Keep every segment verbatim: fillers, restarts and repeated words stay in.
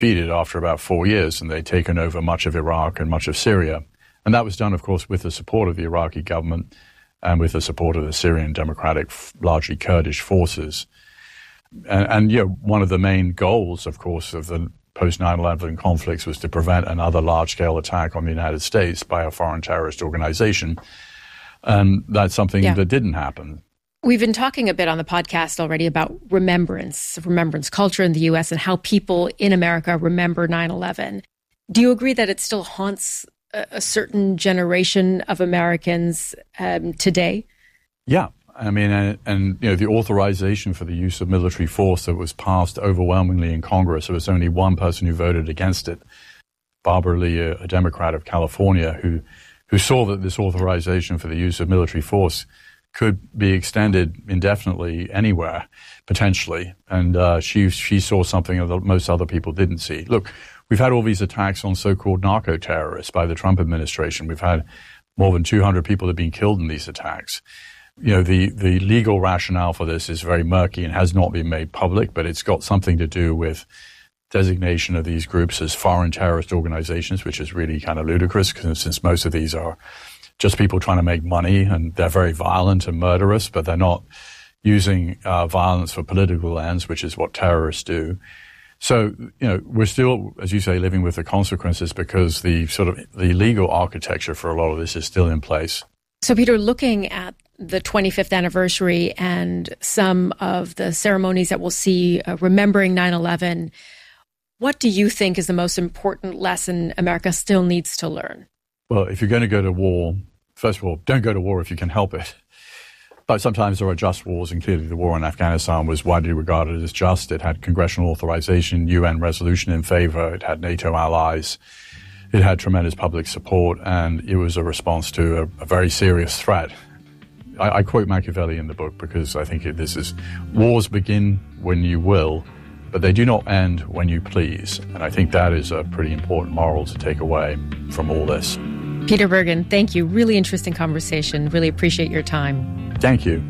defeated after about four years, and they'd taken over much of Iraq and much of Syria. And that was done, of course, with the support of the Iraqi government and with the support of the Syrian Democratic, largely Kurdish forces. And, and you know, one of the main goals, of course, of the post nine eleven conflicts was to prevent another large-scale attack on the United States by a foreign terrorist organization. And that's something yeah. that didn't happen. We've been talking a bit on the podcast already about remembrance, remembrance culture in the U S and how people in America remember nine eleven. Do you agree that it still haunts a, a certain generation of Americans um, today? Yeah. I mean, and, and, you know, the authorization for the use of military force that was passed overwhelmingly in Congress, there was only one person who voted against it, Barbara Lee, a, a Democrat of California, who, who saw that this authorization for the use of military force could be extended indefinitely anywhere, potentially. And uh, she she saw something that most other people didn't see. Look, we've had all these attacks on so-called narco-terrorists by the Trump administration. We've had more than two hundred people that have been killed in these attacks. You know, the, the legal rationale for this is very murky and has not been made public, but it's got something to do with designation of these groups as foreign terrorist organizations, which is really kind of ludicrous, since most of these are just people trying to make money, and they're very violent and murderous, but they're not using uh, violence for political ends, which is what terrorists do. So, you know, we're still, as you say, living with the consequences because the sort of the legal architecture for a lot of this is still in place. So, Peter, looking at the twenty-fifth anniversary and some of the ceremonies that we'll see uh, remembering nine eleven, what do you think is the most important lesson America still needs to learn? Well, if you're going to go to war, first of all, don't go to war if you can help it. But sometimes there are just wars, and clearly the war in Afghanistan was widely regarded as just. It had congressional authorization, U N resolution in favor. It had NATO allies. It had tremendous public support, and it was a response to a, a very serious threat. I, I quote Machiavelli in the book because I think it, this is, wars begin when you will, but they do not end when you please. And I think that is a pretty important moral to take away from all this. Peter Bergen, thank you. Really interesting conversation. Really appreciate your time. Thank you.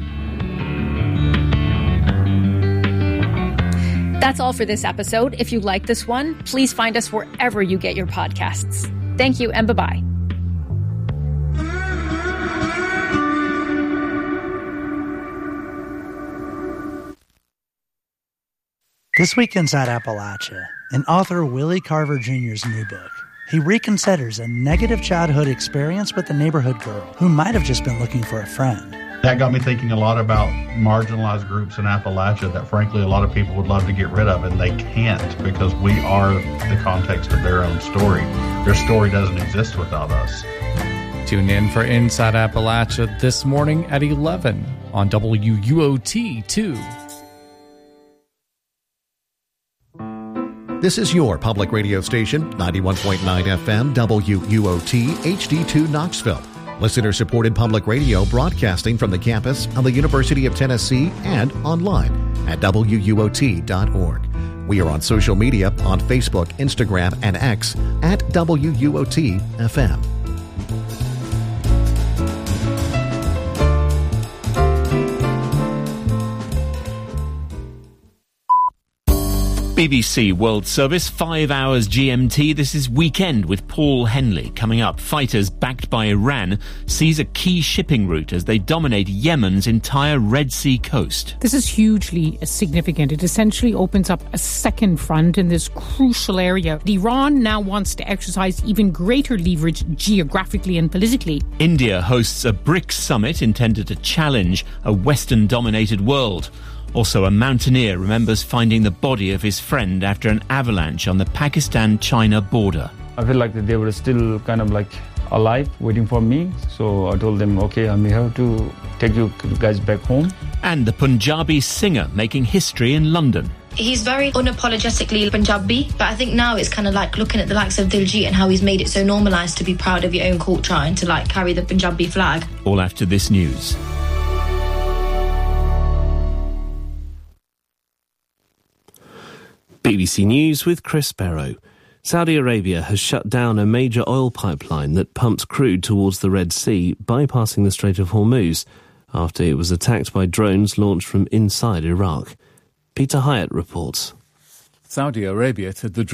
That's all for this episode. If you like this one, please find us wherever you get your podcasts. Thank you and bye-bye. This week inside Appalachia, in author Willie Carver Junior's new book, he reconsiders a negative childhood experience with a neighborhood girl who might have just been looking for a friend. That got me thinking a lot about marginalized groups in Appalachia that, frankly, a lot of people would love to get rid of, and they can't because we are the context of their own story. Their story doesn't exist without us. Tune in for Inside Appalachia this morning at eleven on W U O T two. This is your public radio station, ninety-one point nine F M, W U O T, H D two Knoxville. Listener-supported public radio broadcasting from the campus of the University of Tennessee and online at W U O T dot org. We are on social media on Facebook, Instagram, and X at W U O T F M. B B C World Service, five hours G M T. This is Weekend with Paul Henley. Coming up, fighters backed by Iran seize a key shipping route as they dominate Yemen's entire Red Sea coast. This is hugely significant. It essentially opens up a second front in this crucial area. Iran now wants to exercise even greater leverage geographically and politically. India hosts a BRICS summit intended to challenge a Western-dominated world. Also, a mountaineer remembers finding the body of his friend after an avalanche on the Pakistan-China border. I feel like they were still kind of like alive, waiting for me. So I told them, okay, I may have to take you guys back home. And the Punjabi singer making history in London. He's very unapologetically Punjabi, but I think now it's kind of like looking at the likes of Diljit and how he's made it so normalised to be proud of your own culture and to like carry the Punjabi flag. All after this news. B B C News with Chris Barrow. Saudi Arabia has shut down a major oil pipeline that pumps crude towards the Red Sea, bypassing the Strait of Hormuz, after it was attacked by drones launched from inside Iraq. Peter Hyatt reports. Saudi Arabia to the